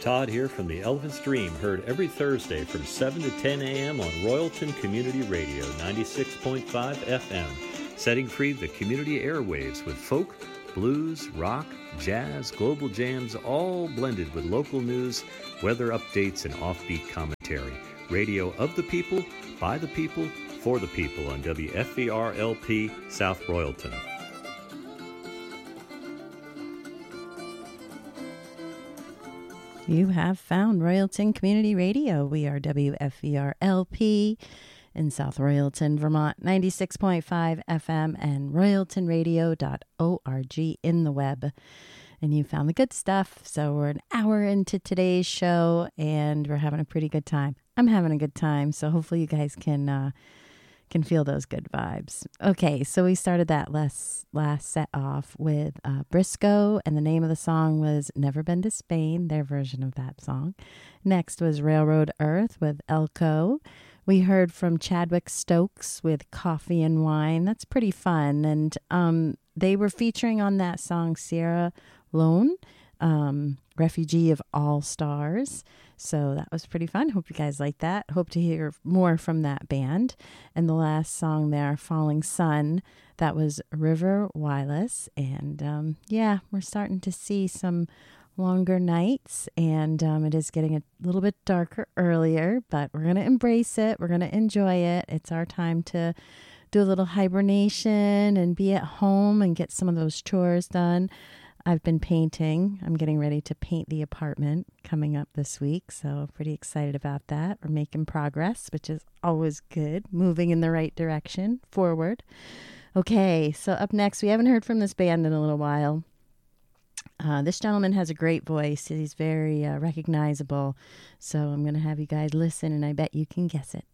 Todd here from the Elvis Dream, heard every Thursday from 7 to 10 a.m. on Royalton Community Radio 96.5 FM, setting free the community airwaves with folk, blues, rock, jazz, global jams, all blended with local news, weather updates, and offbeat commentary. Radio of the people, by the people, for the people on WFVR-LP South Royalton. You have found Royalton Community Radio. We are WFVR-LP in South Royalton, Vermont, 96.5 FM and royaltonradio.org in the web. And you found the good stuff. So we're an hour into today's show and we're having a pretty good time. I'm having a good time. So hopefully you guys can feel those good vibes. Okay, so we started that last set off with Briscoe, and the name of the song was Never Been to Spain, their version of that song. Next was Railroad Earth with Elko. We heard from Chadwick Stokes with Coffee and Wine. That's pretty fun. And they were featuring on that song Sierra Leone, Refugee of All Stars. So that was pretty fun. Hope you guys like that. Hope to hear more from that band. And the last song there, Falling Sun, that was River Wireless. And we're starting to see some longer nights, and it is getting a little bit darker earlier, but we're going to embrace it. We're going to enjoy it. It's our time to do a little hibernation and be at home and get some of those chores done. I've been painting. I'm getting ready to paint the apartment coming up this week, so pretty excited about that. We're making progress, which is always good, moving in the right direction, forward. Okay, so up next, we haven't heard from this band in a little while. This gentleman has a great voice. He's very recognizable, so I'm going to have you guys listen, and I bet you can guess it.